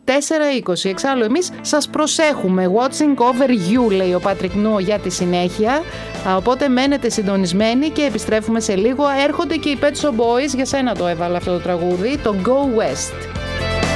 4:20. Εξάλλου εμείς σας προσέχουμε. Watching over you, λέει ο Patrick Νου για τη συνέχεια. Οπότε μένετε συντονισμένοι και επιστρέφουμε σε λίγο. Έρχονται και οι Pet Shop Boys, για σένα το έβαλα αυτό το τραγούδι, το Go West.